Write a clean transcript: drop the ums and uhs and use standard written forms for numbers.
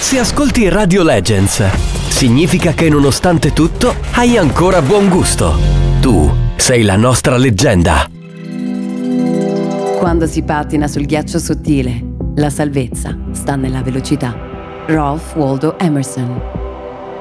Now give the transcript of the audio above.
Se ascolti Radio Legends, significa che nonostante tutto hai ancora buon gusto. Tu sei la nostra leggenda. Quando si pattina sul ghiaccio sottile, la salvezza sta nella velocità. Ralph Waldo Emerson.